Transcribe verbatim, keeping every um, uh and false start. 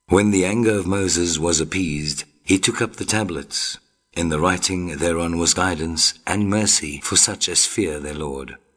When the anger of Moses was appeased, he took up the tablets. In the writing thereon was guidance and mercy for such as fear their Lord.